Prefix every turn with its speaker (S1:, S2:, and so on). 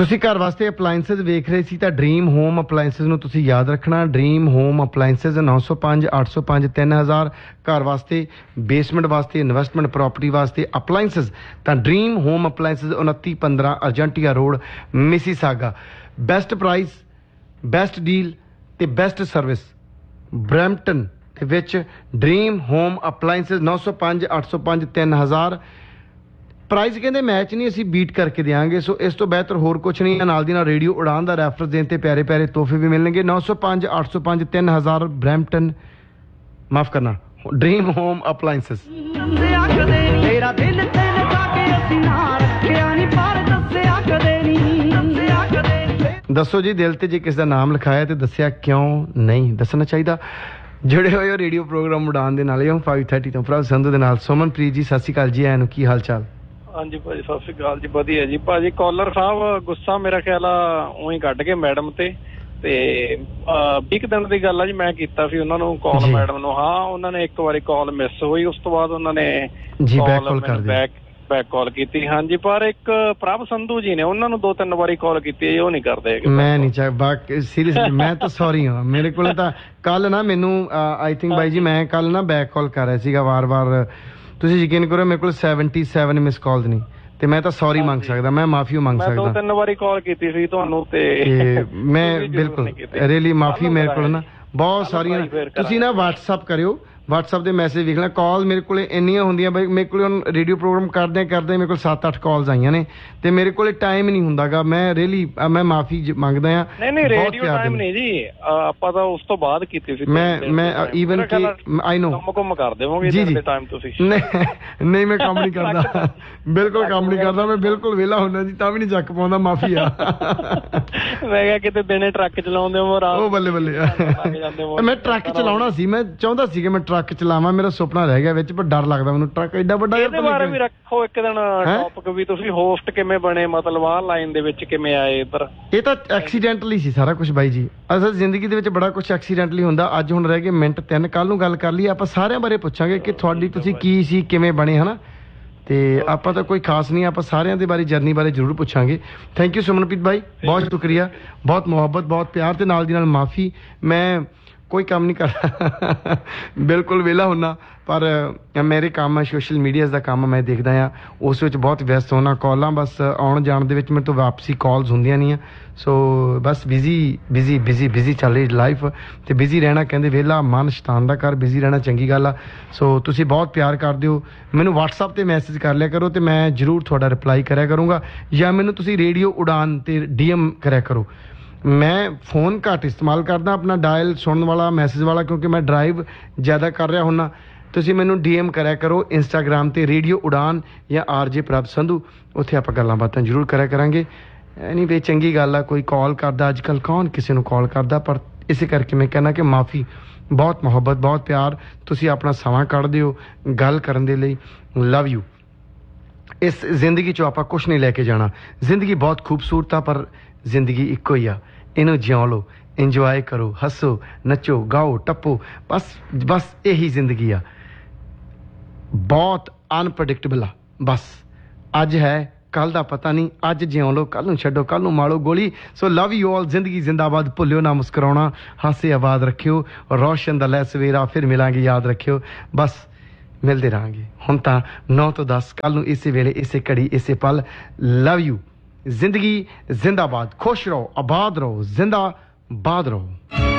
S1: ਤੁਸੀਂ ਘਰ ਵਾਸਤੇ ਅਪਲਾਈਐਂਸਸ ਵੇਖ ਰਹੇ ਸੀ ਤਾਂ ਡ੍ਰੀਮ ਹੋਮ ਅਪਲਾਈਐਂਸਸ ਨੂੰ ਤੁਸੀਂ ਯਾਦ ਰੱਖਣਾ। ਡ੍ਰੀਮ ਹੋਮ ਅਪਲਾਈਐਂਸਸ 905 805 3000 ਘਰ ਵਾਸਤੇ, ਬੇਸਮੈਂਟ ਵਾਸਤੇ, ਇਨਵੈਸਟਮੈਂਟ ਪ੍ਰੋਪਰਟੀ ਵਾਸਤੇ ਅਪਲਾਈਐਂਸਸ ਤਾਂ dream home appliances 2915 ਅਰਜੈਂਟੀਆ road Mississauga. Best price, best deal ਤੇ ਬੈਸਟ ਸਰਵਿਸ ਬਰੈਂਪਟਨ ਦੇ ਵਿੱਚ ਡ੍ਰੀਮ ਹੋਮ ਅਪਲਾਈਐਂਸਸ 905 805 3000। ਪ੍ਰਾਈਸ ਕਹਿੰਦੇ ਮੈਚ ਨਹੀਂ, ਅਸੀਂ ਬੀਟ ਕਰਕੇ ਦੇਵਾਂਗੇ। ਸੋ ਇਸ ਤੋਂ ਬਿਹਤਰ ਹੋਰ ਕੁਛ ਨਹੀਂ ਹੈ। ਨਾਲ ਦੀ ਨਾਲ ਰੇਡੀਓ ਉਡਾਨ ਦਾ ਰੈਫਰੈਂਸ ਦੇਣ ਤੇ ਪਿਆਰੇ ਪਿਆਰੇ ਤੋਹਫੇ ਵੀ ਮਿਲਣਗੇ। 905 805 3000 ਬਰੈਂਪਟਨ, ਮਾਫ ਕਰਨਾ, ਡ੍ਰੀਮ ਹੋਮ ਅਪਲਾਈਐਂਸਸ। ਦੱਸੋ ਜੀ, ਦਿਲ ਤੇ ਜੇ ਕਿਸ ਦਾ ਨਾਮ ਲਿਖਾਇਆ ਤੇ ਦੱਸਿਆ ਕਿਉਂ ਨਹੀਂ ਦੱਸਣਾ ਚਾਹੀਦਾ। ਜੁੜੇ ਹੋਏ ਹੋ ਰੇਡੀਓ ਪ੍ਰੋਗਰਾਮ ਉਡਾਨ ਦੇ ਨਾਲ। 5:30 ਤੋਂ ਪ੍ਰਭ ਸੰਧੂ ਦੇ ਨਾਲ। ਸੁਮਨਪ੍ਰੀਤ ਜੀ, ਸਤਿ ਸ਼੍ਰੀ ਅਕਾਲ ਜੀ। ਐਨੂੰ ਕੀ ਹਾਲ ਚਾਲ?
S2: ਹਾਂਜੀ ਭਾਜੀ, ਸਤਿ ਸ਼੍ਰੀ ਅਕਾਲ ਜੀ। ਵਧੀਆ ਜੀ ਭਾਜੀ। ਕਾਲਰ ਸਾਹਿਬ ਗੁੱਸਾ ਮੇਰਾ ਖਿਆਲ ਆ ਉਹੀ ਕੱਢ ਕੇ ਮੈਡਮ ਤੇ 20 ਦਿਨ ਦੀ ਗੱਲ ਆ ਜੀ। ਮੈਂ ਕੀਤਾ ਸੀ ਉਹਨਾਂ ਨੂੰ ਕਾਲ, ਮੈਡਮ ਨੂੰ। ਹਾਂ, ਉਹਨਾਂ ਨੇ ਇੱਕ ਵਾਰੀ ਕਾਲ ਮਿਸ ਹੋਈ, ਉਸ ਤੋਂ ਬਾਅਦ ਉਹਨਾਂ ਨੇ ਬੈਕ ਕਾਲ ਕੀਤੀ। ਹਾਂਜੀ, ਪਰ ਇੱਕ ਪ੍ਰਭ ਸੰਧੂ ਜੀ ਨੇ ਉਹਨਾਂ ਨੂੰ 2-3 ਵਾਰੀ ਕਾਲ ਕੀਤੀ, ਉਹ ਨਹੀਂ ਕਰਦੇ।
S1: ਮੈਂ ਨਹੀਂ ਸੀਰੀਅਸਲੀ, ਮੈਂ ਤਾਂ ਸੌਰੀ ਹਾਂ। ਮੇਰੇ ਕੋਲ ਤਾਂ ਕੱਲ ਨਾ ਮੈਨੂੰ ਆਈ ਥਿੰਕ ਬਾਈ ਜੀ ਮੈਂ ਕੱਲ ਨਾ ਬੈਕ ਕਾਲ ਕਰ ਰਿਹਾ ਸੀਗਾ ਵਾਰ-ਵਾਰ। ਤੁਸੀਂ ਯਕੀਨ ਕਰੋ ਮੇਰੇ ਕੋਲ 77 ਮਿਸ ਕਾਲਸ ਨਹੀਂ ਤੇ ਮੈਂ ਤਾਂ ਸੌਰੀ ਮੰਗ ਸਕਦਾ, ਮੈਂ ਮਾਫੀ ਮੰਗ ਸਕਦਾ।
S2: ਮੈਂ 2-3 ਵਾਰੀ ਕਾਲ ਕੀਤੀ ਸੀ ਤੁਹਾਨੂੰ ਤੇ
S1: ਮੈਂ ਬਿਲਕੁਲ ਰੀਅਲੀ ਮਾਫੀ। ਮੇਰੇ ਕੋਲ ਨਾ ਬਹੁਤ ਸਾਰੀਆਂ, ਤੁਸੀਂ ਨਾ WhatsApp ਕਰਿਓ, WhatsApp ਦੇ ਮੈਸੇਜ ਵੇਖ ਲੈ। ਕਾਲ ਮੇਰੇ ਕੋਲ ਇੰਨੀਆਂ ਹੁੰਦੀਆਂ ਬਈ, ਮੇਰੇ ਕੋਲ ਹੁਣ ਰੇਡੀਓ ਪ੍ਰੋਗਰਾਮ ਕਰਦੇ ਮੇਰੇ ਕੋਲ 7-8 ਕਾਲਸ ਆਈਆਂ ਨੇ ਤੇ ਮੇਰੇ ਕੋਲ ਟਾਈਮ ਹੀ ਨਹੀਂ ਹੁੰਦਾਗਾ। ਮੈਂ ਰੀਅਲੀ ਮੈਂ ਮਾਫੀ ਮੰਗਦਾ ਆ।
S2: ਨਹੀਂ ਰੇਡੀਓ ਟਾਈਮ ਨਹੀਂ ਜੀ, ਆਪਾਂ ਤਾਂ ਉਸ ਤੋਂ ਬਾਅਦ ਕੀਤੀ ਸੀ।
S1: ਮੈਂ ਈਵਨ ਕਿ ਆਈ ਨੋ
S2: ਕੰਮ ਕਰ ਦੇਵੋਗੇ ਇਹਦੇ ਟਾਈਮ ਤੁਸੀਂ।
S1: ਨਹੀਂ ਮੈਂ ਕੰਮ ਨਹੀਂ ਕਰਦਾ, ਬਿਲਕੁਲ ਕੰਮ ਨਹੀਂ ਕਰਦਾ। ਮੈਂ ਬਿਲਕੁਲ ਵਿਹਲਾ ਹੁੰਦਾ ਜੀ, ਤਾਂ ਵੀ ਨਹੀਂ ਚੱਕ ਪਾਉਂਦਾ। ਮਾਫੀ ਆ।
S2: ਮੈਂ ਕਿਹਾ ਕਿਤੇ ਦਿਨੇ ਟਰੱਕ ਚਲਾਉਂਦੇ ਹੋ, ਰਾਤ
S1: ਉਹ ਬੱਲੇ ਬੱਲੇ। ਮੈਂ ਟਰੱਕ ਚਲਾਉਣਾ ਸੀ, ਮੈਂ ਚਾਹੁੰਦਾ ਸੀ ਕਿ ਮੈਂ ਟਰੱਕ ਚਲਾਵਾਂ, ਮੇਰਾ ਸੁਪਨਾ ਰਹਿ ਗਿਆ ਵਿੱਚ, ਪਰ ਡਰ ਲੱਗਦਾ ਮੈਨੂੰ ਟਰੱਕ ਐਡਾ ਵੱਡਾ।
S2: ਇਹਦੇ ਬਾਰੇ ਵੀ ਰੱਖੋ ਇੱਕ ਦਿਨ ਟੌਪਿਕ ਵੀ, ਤੁਸੀਂ ਹੋਸਟ ਕਿਵੇਂ ਬਣੇ, ਮਤਲਬ ਆਹ ਲਾਈਨ ਦੇ ਵਿੱਚ ਕਿਵੇਂ ਆਏ ਇੱਧਰ। ਇਹ
S1: ਤਾਂ ਐਕਸੀਡੈਂਟਲੀ ਸੀ ਸਾਰਾ ਕੁਝ ਬਾਈ ਜੀ। ਅਸਲ ਜ਼ਿੰਦਗੀ ਦੇ ਵਿੱਚ ਬੜਾ ਕੁਝ ਐਕਸੀਡੈਂਟਲੀ ਹੁੰਦਾ। ਅੱਜ ਹੁਣ ਰਹਿ ਗਏ ਮਿੰਟ 3, ਕੱਲ ਨੂੰ ਗੱਲ ਕਰ ਲਈਏ। ਆਪਾਂ ਸਾਰਿਆਂ ਬਾਰੇ ਪੁੱਛਾਂਗੇ ਕਿ ਤੁਹਾਡੀ ਤੁਸੀਂ ਕੀ ਸੀ, ਕਿਵੇਂ ਬਣੇ, ਹਨਾ। ਤੇ ਆਪਾਂ ਤਾਂ ਕੋਈ ਖਾਸ ਨਹੀਂ, ਆਪਾਂ ਸਾਰਿਆਂ ਦੇ ਬਾਰੇ, ਜਰਨੀ ਬਾਰੇ ਜ਼ਰੂਰ ਪੁੱਛਾਂਗੇ। ਥੈਂਕ ਯੂ ਸੁਮਨਪ੍ਰੀਤ ਬਾਈ, ਬਹੁਤ ਸ਼ੁਕਰੀਆ, ਬਹੁਤ ਮੁਹੱਬਤ, ਬਹੁਤ ਪਿਆਰ ਤੇ ਨਾਲ ਦੀ ਨਾਲ ਮਾਫੀ। ਮੈਂ ਕੋਈ ਕੰਮ ਨਹੀਂ ਕਰਦਾ, ਬਿਲਕੁਲ ਵਿਹਲਾ ਹੁੰਦਾ, ਪਰ ਮੇਰੇ ਕੰਮ ਹੈ ਸੋਸ਼ਲ ਮੀਡੀਆ ਦਾ ਕੰਮ, ਮੈਂ ਦੇਖਦਾ ਹਾਂ, ਉਸ ਵਿੱਚ ਬਹੁਤ ਵਿਅਸਤ ਹੋਣਾ। ਕਾਲਾਂ ਬਸ ਆਉਣ ਜਾਣ ਦੇ ਵਿੱਚ ਮੇਰੇ ਤੋਂ ਵਾਪਸੀ ਕਾਲਸ ਹੁੰਦੀਆਂ ਨਹੀਂ ਆ। ਸੋ ਬਸ ਬਿਜ਼ੀ ਚੱਲ ਰਹੀ ਲਾਈਫ, ਤੇ ਬਿਜ਼ੀ ਰਹਿਣਾ ਕਹਿੰਦੇ ਵਿਹਲਾ ਮਨ ਸ਼ੈਤਾਨ ਦਾ ਘਰ, ਬਿਜ਼ੀ ਰਹਿਣਾ ਚੰਗੀ ਗੱਲ ਆ। ਸੋ ਤੁਸੀਂ ਬਹੁਤ ਪਿਆਰ ਕਰਦੇ ਹੋ, ਮੈਨੂੰ WhatsApp ਤੇ ਮੈਸੇਜ ਕਰ ਲਿਆ ਕਰੋ ਤੇ ਮੈਂ ਜ਼ਰੂਰ ਤੁਹਾਡਾ ਰਿਪਲਾਈ ਕਰਿਆ ਕਰੂੰਗਾ, ਜਾਂ ਮੈਨੂੰ ਤੁਸੀਂ ਰੇਡੀਓ ਉਡਾਨ ਤੇ DM ਕਰਿਆ ਕਰੋ। ਮੈਂ ਫੋਨ ਘੱਟ ਇਸਤੇਮਾਲ ਕਰਦਾ ਆਪਣਾ, ਡਾਇਲ ਸੁਣਨ ਵਾਲਾ, ਮੈਸੇਜ ਵਾਲਾ, ਕਿਉਂਕਿ ਮੈਂ ਡਰਾਈਵ ਜ਼ਿਆਦਾ ਕਰ ਰਿਹਾ ਹੁੰਦਾ। ਤੁਸੀਂ ਮੈਨੂੰ DM ਕਰਿਆ ਕਰੋ ਇੰਸਟਾਗ੍ਰਾਮ ਤੇ ਰੇਡੀਓ ਉਡਾਨ ਜਾਂ RJ ਪ੍ਰਭ ਸੰਧੂ, ਉੱਥੇ ਆਪਾਂ ਗੱਲਾਂ ਬਾਤਾਂ ਜ਼ਰੂਰ ਕਰਿਆ ਕਰਾਂਗੇ। ਐਨੀਵੇ ਚੰਗੀ ਗੱਲ ਆ, ਕੋਈ ਕਾਲ ਕਰਦਾ, ਅੱਜ ਕੱਲ੍ਹ ਕੌਣ ਕਿਸੇ ਨੂੰ ਕਾਲ ਕਰਦਾ, ਪਰ ਇਸੇ ਕਰਕੇ ਮੈਂ ਕਹਿੰਦਾ ਕਿ ਮਾਫੀ, ਬਹੁਤ ਮੁਹੱਬਤ, ਬਹੁਤ ਪਿਆਰ, ਤੁਸੀਂ ਆਪਣਾ ਸਮਾਂ ਕੱਢਦੇ ਹੋ ਗੱਲ ਕਰਨ ਦੇ ਲਈ। Love you. ਇਸ ਜ਼ਿੰਦਗੀ 'ਚੋਂ ਆਪਾਂ ਕੁਛ ਨਹੀਂ ਲੈ ਕੇ ਜਾਣਾ। ਜ਼ਿੰਦਗੀ ਬਹੁਤ ਖੂਬਸੂਰਤ ਆ, ਪਰ ਜ਼ਿੰਦਗੀ ਇੱਕੋ ਹੀ ਆ। ਇਹਨੂੰ ਜਿਉਂ ਲਓ, ਇੰਜੋਏ ਕਰੋ, ਹੱਸੋ, ਨੱਚੋ, ਗਾਓ, ਟੱਪੋ, ਬਸ ਇਹੀ ਜ਼ਿੰਦਗੀ ਆ। ਬਹੁਤ ਅਨਪ੍ਰੈਡਿਕਟੇਬਲ ਆ। ਬਸ ਅੱਜ ਹੈ, ਕੱਲ ਦਾ ਪਤਾ ਨਹੀਂ। ਅੱਜ ਜਿਉਂ ਲਓ, ਕੱਲ ਨੂੰ ਛੱਡੋ, ਕੱਲ ਨੂੰ ਮਾਰੋ ਗੋਲੀ। ਸੋ ਲਵ ਯੂ ਆਲ। ਜ਼ਿੰਦਗੀ ਜ਼ਿੰਦਾਬਾਦ। ਭੁੱਲਿਓ ਨਾ ਮੁਸਕਰਾਉਣਾ, ਹਾਸੇ ਆਬਾਦ ਰੱਖਿਓ। ਰੋਸ਼ਨ ਦਾ ਲੈ ਸਵੇਰਾ, ਫਿਰ ਮਿਲਾਂਗੇ, ਯਾਦ ਰੱਖਿਓ। ਬਸ ਮਿਲਦੇ ਰਹਾਂਗੇ। ਹੁਣ ਤਾਂ 9 ਤੋਂ 10, ਕੱਲ ਨੂੰ ਇਸੇ ਵੇਲੇ, ਇਸੇ ਘੜੀ, ਇਸੇ ਪਲ। Love you. ਜ਼ਿੰਦਗੀ ਜ਼ਿੰਦਾਬਾਦ। ਖੁਸ਼ ਰਹੋ, ਆਬਾਦ ਰਹੋ, ਜ਼ਿੰਦਾਬਾਦ ਰਹੋ।